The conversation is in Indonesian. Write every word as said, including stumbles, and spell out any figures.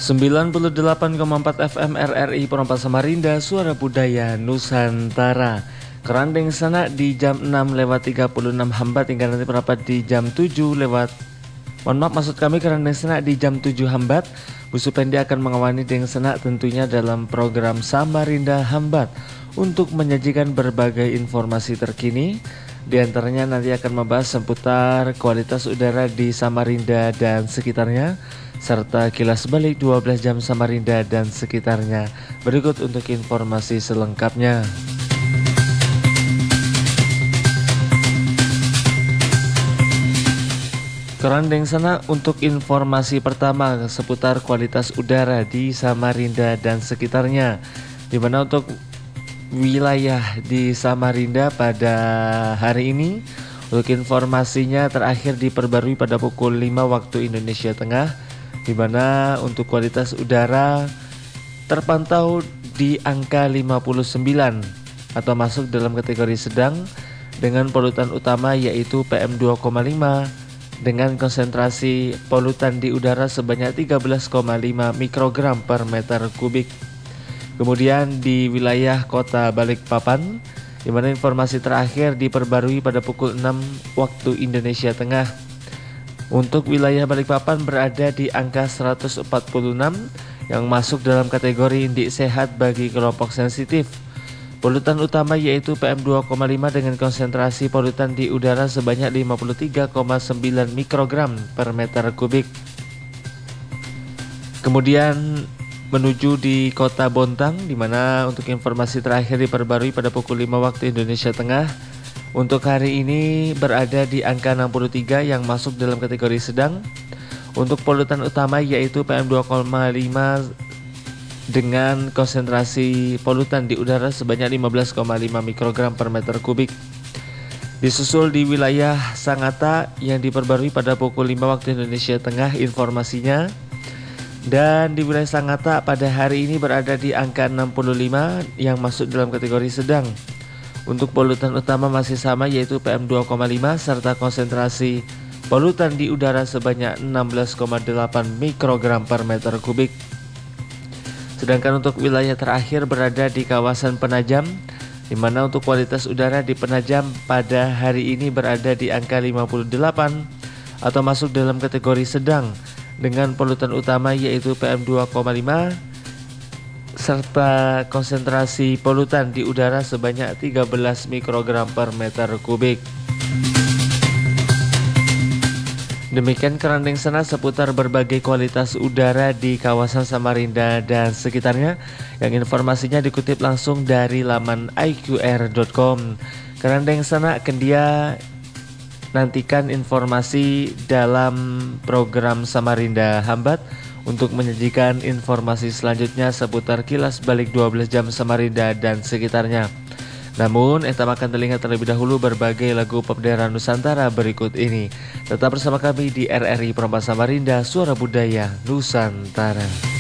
sembilan puluh delapan koma empat F M R R I Perampas Samarinda, Suara Budaya Nusantara. Kerandeng Sanak di jam enam lewat tiga puluh enam Hambat hingga nanti merapat di jam tujuh lewat Mohon maaf maksud kami Kerandeng Sanak di jam tujuh Hambat. Bu Supendi akan mengawani Deng Sanak tentunya dalam program Samarinda Hambat untuk menyajikan berbagai informasi terkini. Di antaranya nanti akan membahas seputar kualitas udara di Samarinda dan sekitarnya, serta kilas balik dua belas jam Samarinda dan sekitarnya. Berikut untuk informasi selengkapnya. Kerandeng Sanak untuk informasi pertama seputar kualitas udara di Samarinda dan sekitarnya, di mana untuk wilayah di Samarinda pada hari ini, untuk informasinya terakhir diperbarui pada pukul lima waktu Indonesia Tengah, di mana untuk kualitas udara terpantau di angka lima puluh sembilan atau masuk dalam kategori sedang dengan polutan utama yaitu P M dua koma lima dengan konsentrasi polutan di udara sebanyak tiga belas koma lima mikrogram per meter kubik. Kemudian di wilayah kota Balikpapan, di mana informasi terakhir diperbarui pada pukul enam waktu Indonesia Tengah. Untuk wilayah Balikpapan berada di angka seratus empat puluh enam yang masuk dalam kategori indik sehat bagi kelompok sensitif. Polutan utama yaitu P M dua koma lima dengan konsentrasi polutan di udara sebanyak lima puluh tiga koma sembilan mikrogram per meter kubik. Kemudian menuju di kota Bontang, di mana untuk informasi terakhir diperbarui pada pukul lima waktu Indonesia Tengah. Untuk hari ini berada di angka enam puluh tiga yang masuk dalam kategori sedang. Untuk polutan utama yaitu P M dua koma lima dengan konsentrasi polutan di udara sebanyak lima belas koma lima mikrogram per meter kubik. Disusul di wilayah Sangatta yang diperbarui pada pukul lima waktu Indonesia Tengah informasinya. Dan di wilayah Sangatta pada hari ini berada di angka enam puluh lima yang masuk dalam kategori sedang. Untuk polutan utama masih sama yaitu P M dua koma lima serta konsentrasi polutan di udara sebanyak enam belas koma delapan mikrogram per meter kubik. Sedangkan untuk wilayah terakhir berada di kawasan Penajam, di mana untuk kualitas udara di Penajam pada hari ini berada di angka lima puluh delapan atau masuk dalam kategori sedang dengan polutan utama yaitu P M dua koma lima serta konsentrasi polutan di udara sebanyak tiga belas mikrogram per meter kubik. Demikian Kerandeng Sanak seputar berbagai kualitas udara di kawasan Samarinda dan sekitarnya, yang informasinya dikutip langsung dari laman i q r dot com. Kerandeng Sanak Kendia nantikan informasi dalam program Samarinda Hambat untuk menyajikan informasi selanjutnya seputar kilas balik dua belas jam Samarinda dan sekitarnya. Namun, etamakan telinga terlebih dahulu berbagai lagu pop daerah Nusantara berikut ini. Tetap bersama kami di R R I Perampas Samarinda, Suara Budaya Nusantara.